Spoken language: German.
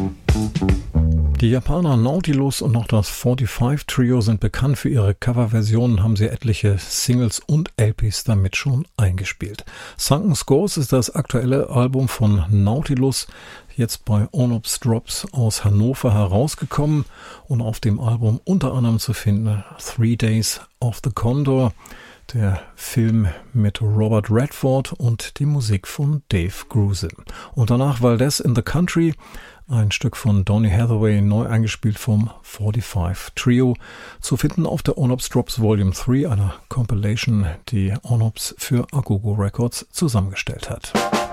Die Japaner Nautilus und noch das 45 Trio sind bekannt für ihre Coverversionen, haben sie etliche Singles und LPs damit schon eingespielt. Sunken Scores ist das aktuelle Album von Nautilus, jetzt bei Onops Drops aus Hannover herausgekommen und auf dem Album unter anderem zu finden 3 Days of the Condor, der Film mit Robert Redford und die Musik von Dave Grusin. Und danach Valdez in the Country, ein Stück von Donny Hathaway, neu eingespielt vom 45 Trio, zu finden auf der Onops Drops Volume 3, einer Compilation, die Onops für Agogo Records zusammengestellt hat.